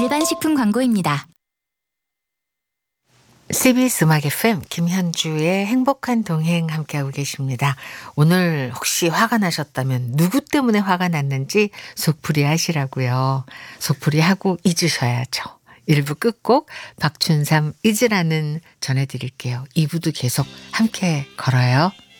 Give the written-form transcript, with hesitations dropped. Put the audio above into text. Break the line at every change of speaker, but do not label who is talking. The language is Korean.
일반 식품 광고입니다.
CBS 음악 FM 김현주의 행복한 동행 함께하고 계십니다. 오늘 혹시 화가 나셨다면 누구 때문에 화가 났는지 속풀이 하시라고요. 속풀이 하고 잊으셔야죠. 1부 끝곡 박춘삼 잊으라는 전해드릴게요. 2부도 계속 함께 걸어요.